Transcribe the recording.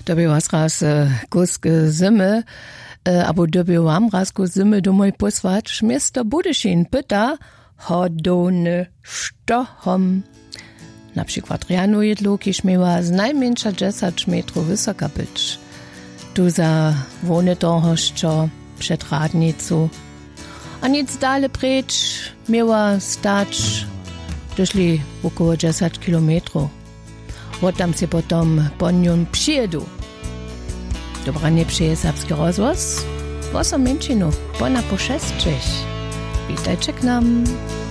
To by was raz kuske Zimy, abo doby wam raz kus Zimy domoj posłać. Miasto Budyszin pyta, hodone sztochom. Na przykład Rianu jedluki śmiewa z najmniejsza 10 metrów wysoka być. Tu za wony trochę przed radnicu. A nic dalej precz miała stać, doszli około 10 kilometrów. Tam się potom po nią przyjedu. Dobranie przyje serbski rozgłos. 8 minut, po na po 6. Witajcie k nam.